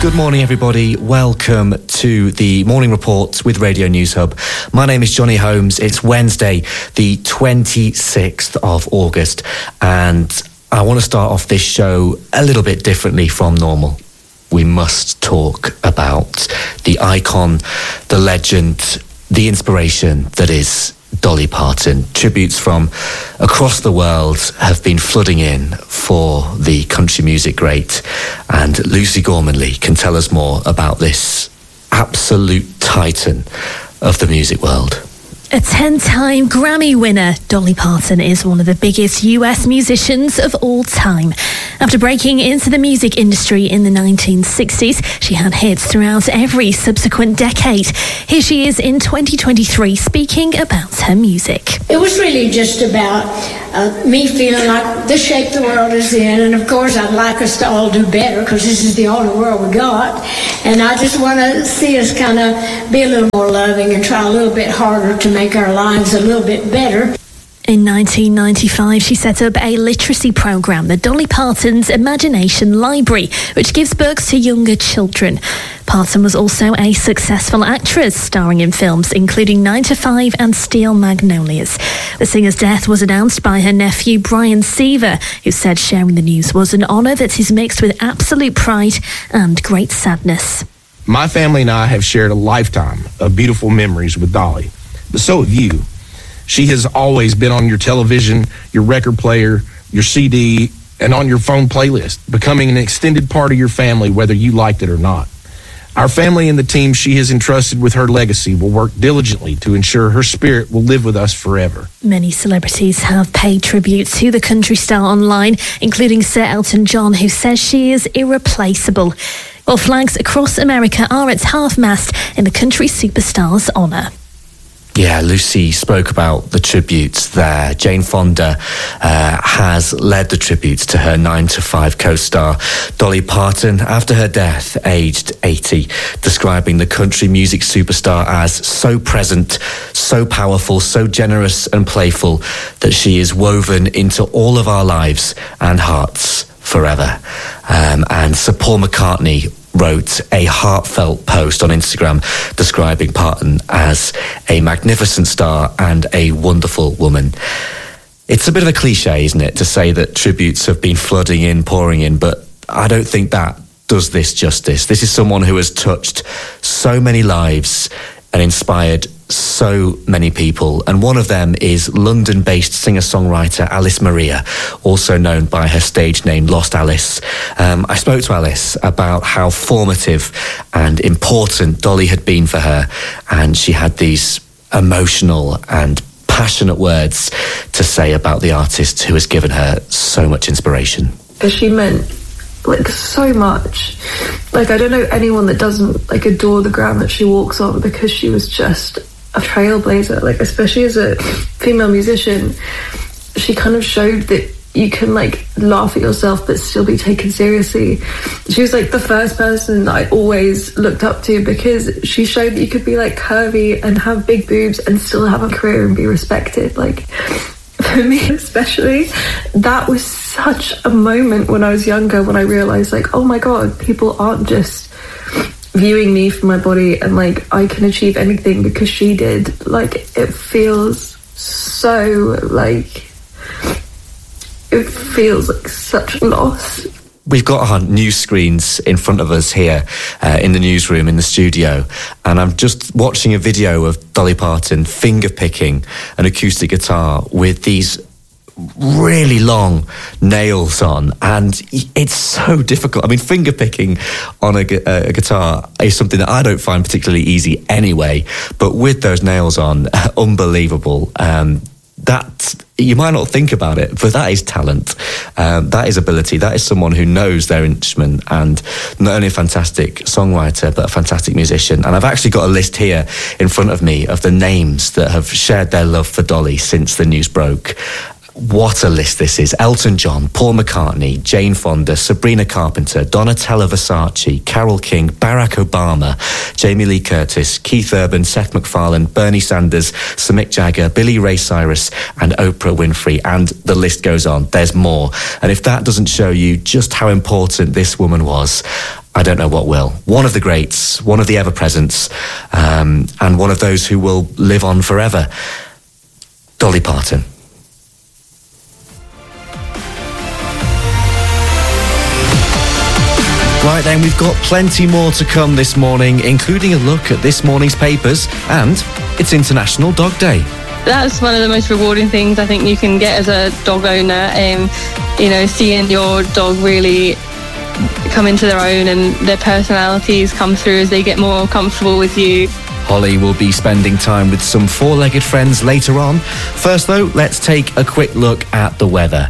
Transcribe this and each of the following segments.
Good morning, everybody. Welcome to the Morning Report with Radio News Hub. My name is Johnny Holmes. It's Wednesday, the 26th of August, and I want to start off this show a little bit differently from normal. We must talk about the icon, the legend, the inspiration that is Dolly Parton. Tributes from across the world have been flooding in for the country music great, and Lucy Gormanley can tell us more about this absolute titan of the music world. A 10-time Grammy winner, Dolly Parton is one of the biggest US musicians of all time. After breaking into the music industry in the 1960s, she had hits throughout every subsequent decade. Here she is in 2023 speaking about her music. It was really just about me feeling like the shape the world is in, and of course I'd like us to all do better because this is the only world we got, and I just want to see us kind of be a little more loving and try a little bit harder to make our lives a little bit better. In 1995, she set up a literacy program, the Dolly Parton's Imagination Library, which gives books to younger children. Parton was also a successful actress, starring in films including 9 to 5 and Steel Magnolias. The singer's death was announced by her nephew, Brian Seaver, who said sharing the news was an honour that is mixed with absolute pride and great sadness. My family and I have shared a lifetime of beautiful memories with Dolly, but so have you. She has always been on your television, your record player, your CD, and on your phone playlist, becoming an extended part of your family, whether you liked it or not. Our family and the team she has entrusted with her legacy will work diligently to ensure her spirit will live with us forever. Many celebrities have paid tribute to the country star online, including Sir Elton John, who says she is irreplaceable. Well, flags across America are at half-mast in the country superstar's honour. Yeah, Lucy spoke about the tributes there. Jane Fonda has led the tributes to her 9 to 5 co-star Dolly Parton after her death, aged 80, describing the country music superstar as so present, so powerful, so generous and playful that she is woven into all of our lives and hearts forever. And Sir Paul McCartney wrote a heartfelt post on Instagram describing Parton as a magnificent star and a wonderful woman. It's a bit of a cliche, isn't it, to say that tributes have been flooding in, pouring in, but I don't think that does this justice. This is someone who has touched so many lives and inspired so many people, and one of them is London-based singer-songwriter Alice Maria, also known by her stage name Lost Alice. I spoke to Alice about how formative and important Dolly had been for her, and she had these emotional and passionate words to say about the artist who has given her so much inspiration. She meant so much. I don't know anyone that doesn't adore the ground that she walks on, because she was just a trailblazer. Especially as a female musician, she kind of showed that you can laugh at yourself but still be taken seriously. She was the first person that I always looked up to, because she showed that you could be curvy and have big boobs and still have a career and be respected. For me especially, that was such a moment when I was younger, when I realised oh my god, people aren't just viewing me for my body and I can achieve anything because she did. It feels so it feels like such a loss. We've got our news screens in front of us here in the newsroom, in the studio, and I'm just watching a video of Dolly Parton finger-picking an acoustic guitar with these really long nails on, and it's so difficult. I mean, finger-picking on a guitar is something that I don't find particularly easy anyway, but with those nails on, unbelievable. That, you might not think about it, but that is talent. That is ability. That is someone who knows their instrument, and not only a fantastic songwriter, but a fantastic musician. And I've actually got a list here in front of me of the names that have shared their love for Dolly since the news broke. What a list this is. Elton John, Paul McCartney, Jane Fonda, Sabrina Carpenter, Donatella Versace, Carole King, Barack Obama, Jamie Lee Curtis, Keith Urban, Seth MacFarlane, Bernie Sanders, Sir Mick Jagger, Billy Ray Cyrus and Oprah Winfrey. And the list goes on. There's more. And if that doesn't show you just how important this woman was, I don't know what will. One of the greats, one of the ever-presents, and one of those who will live on forever. Dolly Parton. Right then, we've got plenty more to come this morning, including a look at this morning's papers, and it's International Dog Day. That's one of the most rewarding things I think you can get as a dog owner. Seeing your dog really come into their own and their personalities come through as they get more comfortable with you. Holly will be spending time with some four-legged friends later on. First though, let's take a quick look at the weather.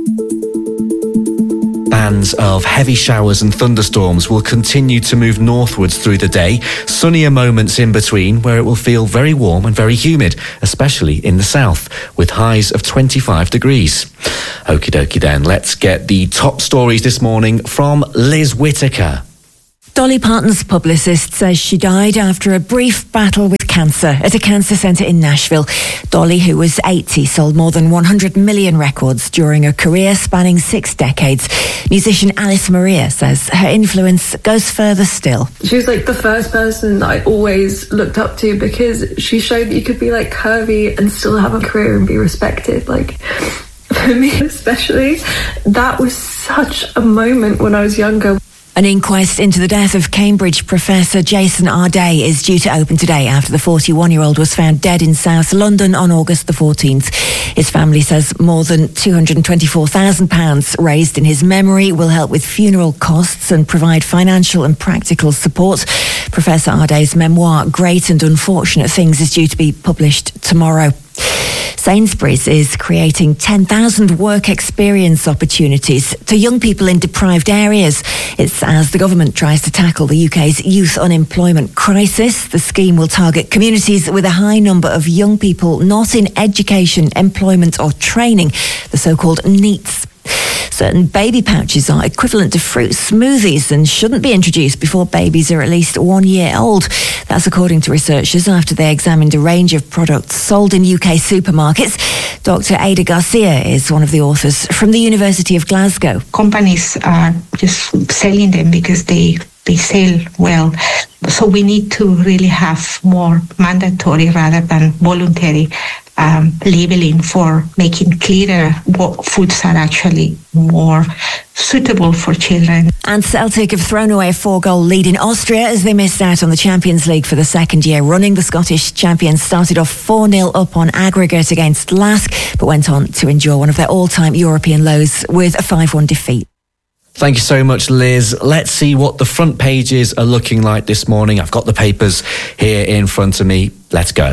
Bands of heavy showers and thunderstorms will continue to move northwards through the day. Sunnier moments in between where it will feel very warm and very humid, especially in the south, with highs of 25 degrees. Okie dokie then, let's get the top stories this morning from Liz Whittaker. Dolly Parton's publicist says she died after a brief battle with cancer at a cancer centre in Nashville. Dolly, who was 80, sold more than 100 million records during a career spanning 6 decades. Musician Alice Maria says her influence goes further still. She was like the first person that I always looked up to because she showed that you could be like curvy and still have a career and be respected. Like, for me especially, that was such a moment when I was younger. An inquest into the death of Cambridge professor Jason Arday is due to open today after the 41-year-old was found dead in South London on August the 14th. His family says more than £224,000 raised in his memory will help with funeral costs and provide financial and practical support. Professor Arday's memoir, Great and Unfortunate Things, is due to be published tomorrow. Sainsbury's is creating 10,000 work experience opportunities to young people in deprived areas. It's as the government tries to tackle the UK's youth unemployment crisis. The scheme will target communities with a high number of young people not in education, employment or training, the so-called NEETs. Certain baby pouches are equivalent to fruit smoothies and shouldn't be introduced before babies are at least 1 year old. That's according to researchers after they examined a range of products sold in UK supermarkets. Dr. Ada Garcia is one of the authors from the University of Glasgow. Companies are just selling them because they sell well. So we need to really have more mandatory rather than voluntary labeling for making clearer what foods are actually more suitable for children. And Celtic have thrown away a 4-goal lead in Austria as they missed out on the Champions League for the second year running. The Scottish champions started off 4-0 up on aggregate against Lask, but went on to endure one of their all-time European lows with a 5-1 defeat. Thank you so much, Liz. Let's see what the front pages are looking like this morning. I've got the papers here in front of me. Let's go.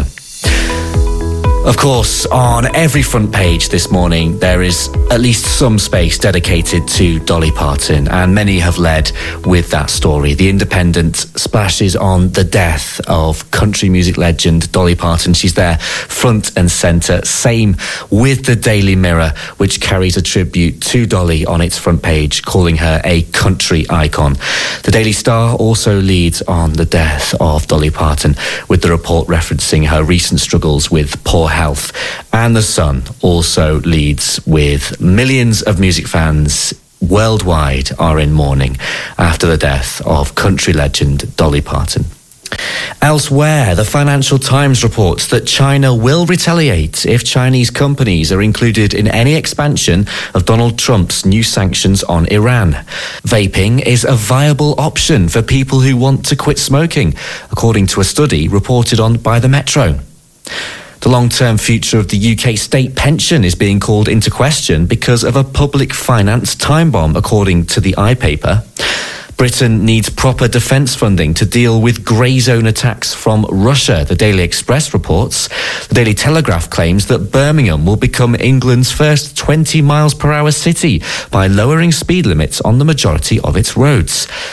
Of course, on every front page this morning, there is at least some space dedicated to Dolly Parton, and many have led with that story. The Independent splashes on the death of country music legend Dolly Parton. She's there front and centre. Same with the Daily Mirror, which carries a tribute to Dolly on its front page, calling her a country icon. The Daily Star also leads on the death of Dolly Parton, with the report referencing her recent struggles with poor health. And The Sun also leads with millions of music fans worldwide are in mourning after the death of country legend Dolly Parton. Elsewhere, the Financial Times reports that China will retaliate if Chinese companies are included in any expansion of Donald Trump's new sanctions on Iran. Vaping is a viable option for people who want to quit smoking, according to a study reported on by the Metro. The long-term future of the UK state pension is being called into question because of a public finance time bomb, according to the iPaper. Britain needs proper defence funding to deal with grey zone attacks from Russia, the Daily Express reports. The Daily Telegraph claims that Birmingham will become England's first 20 miles per hour city by lowering speed limits on the majority of its roads.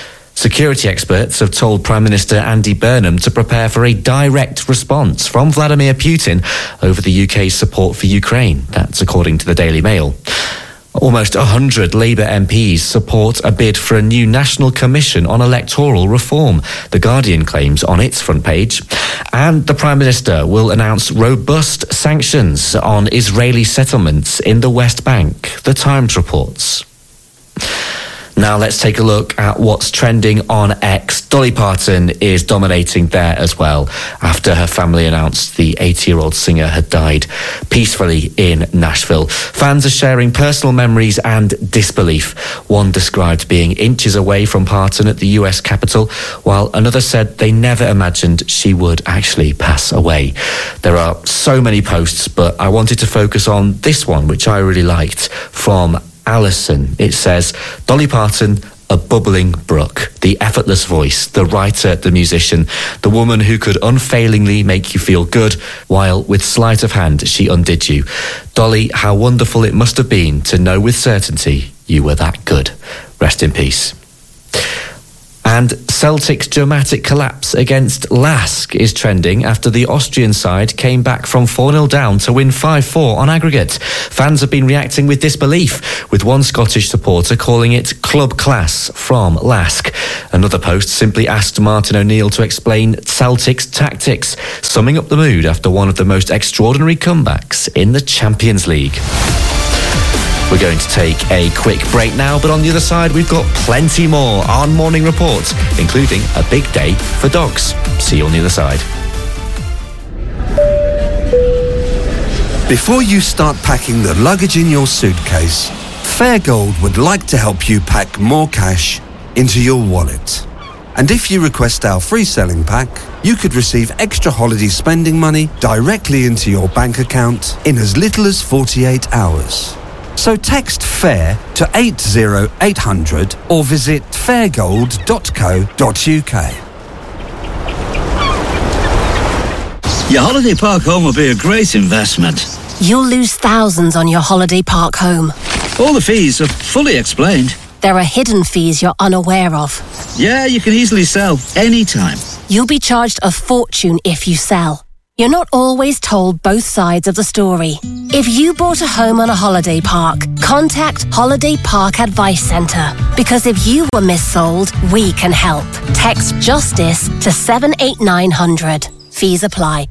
Security experts have told Prime Minister Andy Burnham to prepare for a direct response from Vladimir Putin over the UK's support for Ukraine. That's according to the Daily Mail. Almost 100 Labour MPs support a bid for a new National Commission on Electoral Reform, The Guardian claims on its front page. And the Prime Minister will announce robust sanctions on Israeli settlements in the West Bank, The Times reports. Now let's take a look at what's trending on X. Dolly Parton is dominating there as well after her family announced the 80-year-old singer had died peacefully in Nashville. Fans are sharing personal memories and disbelief. One described being inches away from Parton at the US Capitol, while another said they never imagined she would actually pass away. There are so many posts, but I wanted to focus on this one, which I really liked, from Alison. It says, Dolly Parton, a bubbling brook, the effortless voice, the writer, the musician, the woman who could unfailingly make you feel good, while with sleight of hand she undid you. Dolly, how wonderful it must have been to know with certainty you were that good. Rest in peace. And Celtic's dramatic collapse against Lask is trending after the Austrian side came back from 4-0 down to win 5-4 on aggregate. Fans have been reacting with disbelief, with one Scottish supporter calling it club class from Lask. Another post simply asked Martin O'Neill to explain Celtic's tactics, summing up the mood after one of the most extraordinary comebacks in the Champions League. We're going to take a quick break now, but on the other side, we've got plenty more on Morning Report, including a big day for dogs. See you on the other side. Before you start packing the luggage in your suitcase, Fairgold would like to help you pack more cash into your wallet. And if you request our free selling pack, you could receive extra holiday spending money directly into your bank account in as little as 48 hours. So text FAIR to 80800 or visit fairgold.co.uk. Your holiday park home will be a great investment. You'll lose thousands on your holiday park home. All the fees are fully explained. There are hidden fees you're unaware of. Yeah, you can easily sell anytime. You'll be charged a fortune if you sell. You're not always told both sides of the story. If you bought a home on a holiday park, contact Holiday Park Advice Centre. Because if you were missold, we can help. Text JUSTICE to 78900. Fees apply.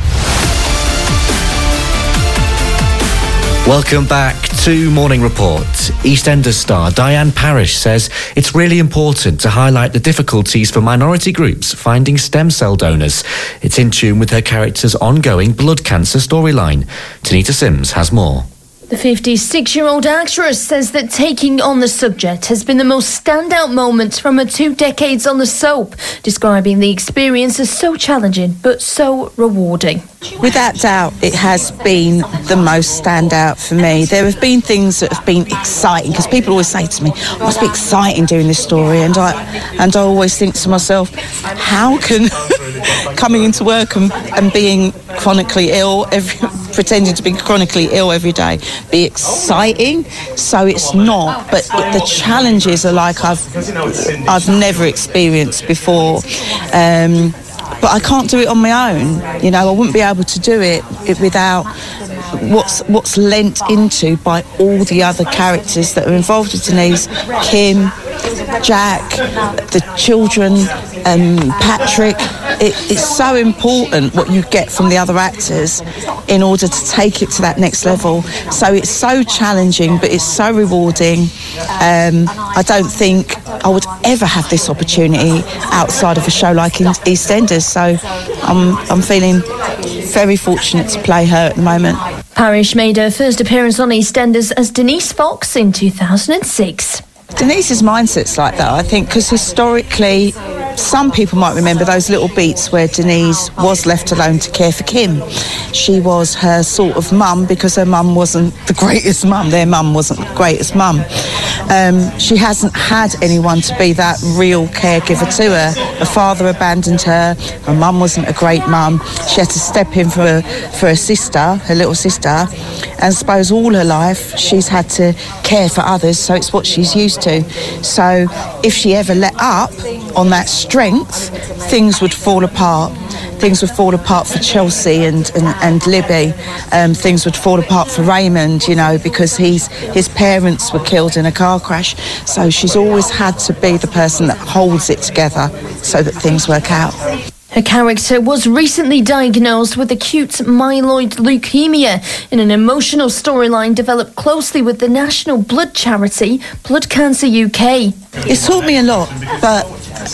Welcome back to Morning Report. EastEnders star Diane Parrish says it's really important to highlight the difficulties for minority groups finding stem cell donors. It's in tune with her character's ongoing blood cancer storyline. Tanita Sims has more. The 56-year-old actress says that taking on the subject has been the most standout moment from her 2 decades on the soap, describing the experience as so challenging but so rewarding. Without doubt, it has been the most standout for me. There have been things that have been exciting, because people always say to me, it must be exciting doing this story, and I always think to myself, how can coming into work and being chronically ill, pretending to be chronically ill every day, be exciting? So it's not, but the challenges are like I've never experienced before. But I can't do it on my own. You know, I wouldn't be able to do it without what's lent into by all the other characters that are involved with Denise, Kim, Jack, the children, Patrick. It's so important what you get from the other actors in order to take it to that next level. So it's so challenging, but it's so rewarding. I don't think I would ever have this opportunity outside of a show like EastEnders. So I'm feeling very fortunate to play her at the moment. Parrish made her first appearance on EastEnders as Denise Fox in 2006. Denise's mindset's like that, I think, because historically some people might remember those little beats where Denise was left alone to care for Kim. She was her sort of mum because her mum wasn't the greatest mum. Their mum wasn't the greatest mum. She hasn't had anyone to be that real caregiver to her. Her father abandoned her. Her mum wasn't a great mum. She had to step in for her sister, her little sister, and I suppose all her life she's had to care for others, so it's what she's used to. So if she ever let up on that strength, things would fall apart. Things would fall apart for Chelsea and Libby. Things would fall apart for Raymond, you know, because his parents were killed in a car crash. So she's always had to be the person that holds it together so that things work out. Her character was recently diagnosed with acute myeloid leukemia in an emotional storyline developed closely with the national blood charity Blood Cancer UK. It's taught me a lot, but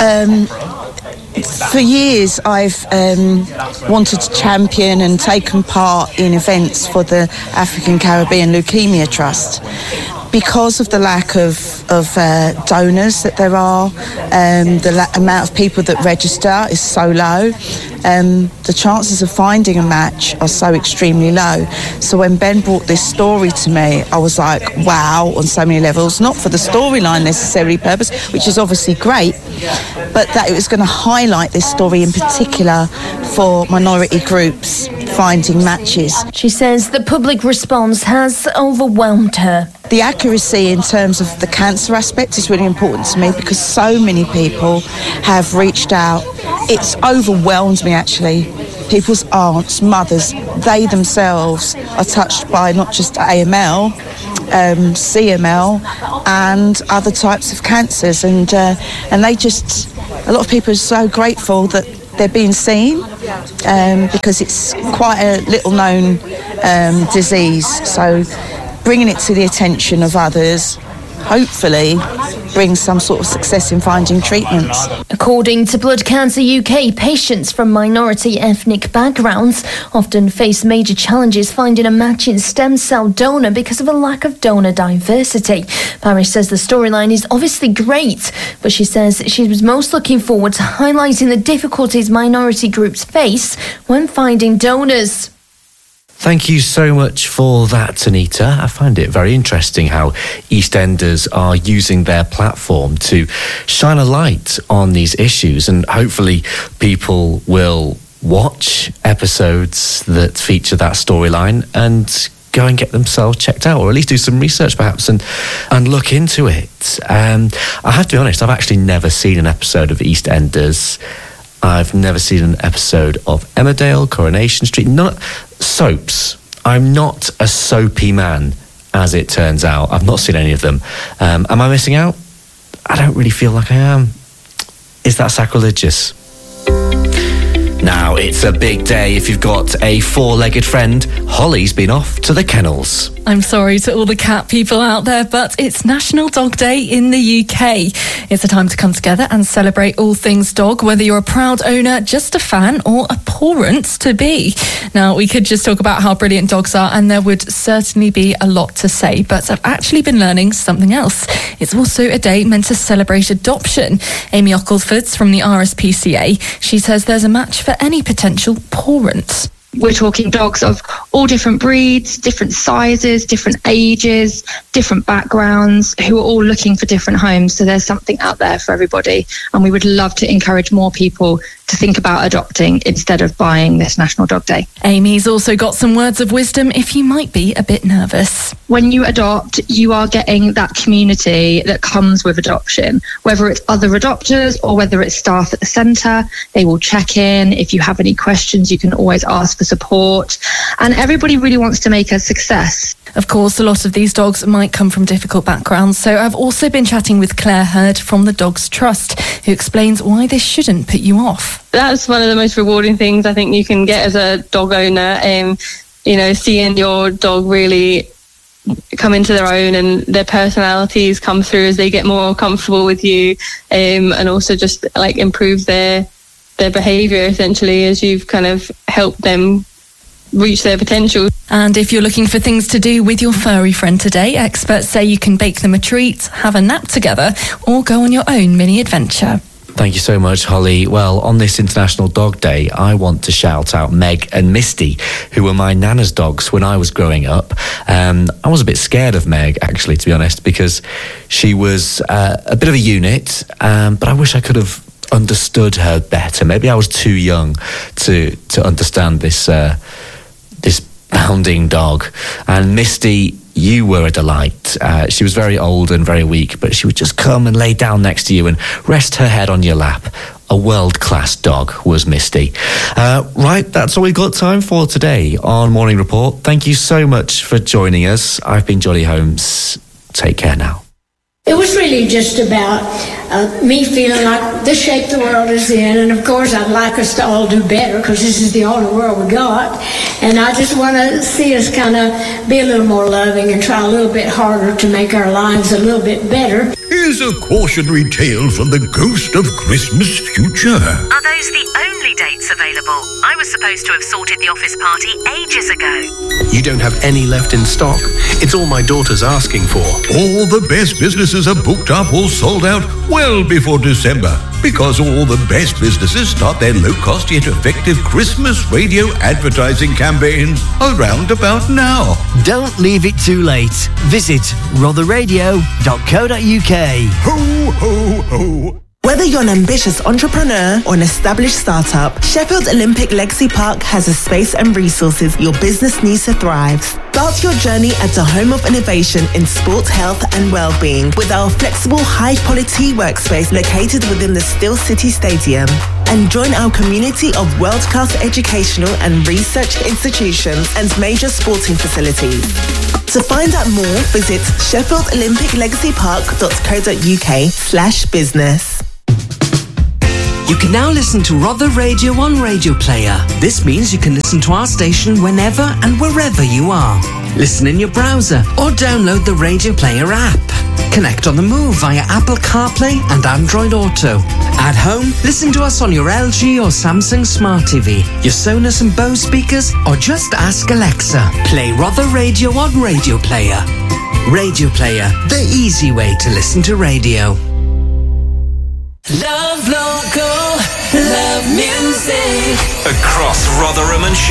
for years I've wanted to champion and taken part in events for the African Caribbean Leukemia Trust. Because of the lack of donors that there are, the amount of people that register is so low, the chances of finding a match are so extremely low. So when Ben brought this story to me, I was like, wow, on so many levels, not for the storyline necessarily purpose, which is obviously great, but that it was going to highlight this story in particular for minority groups finding matches. She says the public response has overwhelmed her. The accuracy in terms of the cancer aspect is really important to me because so many people have reached out. It's overwhelmed me, actually. People's aunts, mothers, they themselves are touched by not just AML, CML and other types of cancers, and they just, a lot of people are so grateful that they're being seen because it's quite a little known disease. So bringing it to the attention of others hopefully brings some sort of success in finding treatments. According to Blood Cancer UK, patients from minority ethnic backgrounds often face major challenges finding a matching stem cell donor because of a lack of donor diversity. Parish says the storyline is obviously great, but she says she was most looking forward to highlighting the difficulties minority groups face when finding donors. Thank you so much for that, Anita. I find it very interesting how EastEnders are using their platform to shine a light on these issues, and hopefully people will watch episodes that feature that storyline and go and get themselves checked out, or at least do some research perhaps and look into it. I have to be honest, I've actually never seen an episode of EastEnders. I've never seen an episode of Emmerdale, Coronation Street, not soaps. I'm not a soapy man, as it turns out. I've not seen any of them. Am I missing out? I don't really feel like I am. Is that sacrilegious? Now, it's a big day if you've got a four-legged friend. Holly's been off to the kennels. I'm sorry to all the cat people out there, but it's National Dog Day in the UK. It's a time to come together and celebrate all things dog, whether you're a proud owner, just a fan, or a parent to be. Now, we could just talk about how brilliant dogs are, and there would certainly be a lot to say, but I've actually been learning something else. It's also a day meant to celebrate adoption. Amy Ockleford's from the RSPCA. She says there's a match for any potential parent. We're talking dogs of all different breeds, different sizes, different ages, different backgrounds, who are all looking for different homes. So there's something out there for everybody. And we would love to encourage more people to think about adopting instead of buying this National Dog Day. Amy's also got some words of wisdom if you might be a bit nervous. When you adopt, you are getting that community that comes with adoption, whether it's other adopters or whether it's staff at the centre. They will check in. If you have any questions, you can always ask for support. And everybody really wants to make a success. Of course, a lot of these dogs might come from difficult backgrounds. So I've also been chatting with Claire Hurd from the Dogs Trust, who explains why this shouldn't put you off. That's one of the most rewarding things I think you can get as a dog owner. Seeing your dog really come into their own and their personalities come through as they get more comfortable with you, and also just like improve their behaviour essentially as you've kind of helped them reach their potential. And if you're looking for things to do with your furry friend today, experts say you can bake them a treat, have a nap together, or go on your own mini adventure. Thank you so much, Holly. Well, on this International Dog Day, I want to shout out Meg and Misty, who were my nana's dogs when I was growing up. I was a bit scared of Meg, actually, to be honest, because she was a bit of a unit, but I wish I could have understood her better. Maybe I was too young to understand this bounding dog. And Misty, you were a delight. She was very old and very weak, but she would just come and lay down next to you and rest her head on your lap. A world-class dog was Misty. Right, that's all we've got time for today on Morning Report. Thank you so much for joining us. I've been Jolly Holmes. Take care now. It was really just about me feeling like the shape the world is in, and of course I'd like us to all do better because this is the only world we got, and I just want to see us kind of be a little more loving and try a little bit harder to make our lives a little bit better. Here's a cautionary tale from the ghost of Christmas future. Are those the only dates available? I was supposed to have sorted the office party ages ago. You don't have any left in stock? It's all my daughter's asking for. All the best businesses are booked up or sold out well before December, because all the best businesses start their low-cost yet effective Christmas radio advertising campaigns around about now. Don't leave it too late. Visit rotherradio.co.uk. Ho, ho, ho. Whether you're an ambitious entrepreneur or an established startup, Sheffield Olympic Legacy Park has a space and resources your business needs to thrive. Start your journey at a home of innovation in sport, health and well-being with our flexible, high-quality workspace located within the Steel City Stadium. And join our community of world-class educational and research institutions and major sporting facilities. To find out more, visit sheffieldolympic.co.uk/business. You can now listen to Rother Radio on Radio Player. This means you can listen to our station whenever and wherever you are. Listen in your browser or download the Radio Player app. Connect on the move via Apple CarPlay and Android Auto. At home, listen to us on your LG or Samsung Smart TV, your Sonos and Bose speakers, or just ask Alexa. Play Rother Radio on Radio Player. Radio Player, the easy way to listen to radio. Love local, love music. Across Rotherham and